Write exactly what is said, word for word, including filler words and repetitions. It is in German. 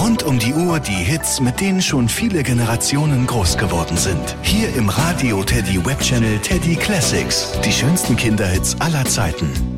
Rund um die Uhr die Hits, mit denen schon viele Generationen groß geworden sind. Hier im Radio Teddy Webchannel Teddy Classics. Die schönsten Kinderhits aller Zeiten.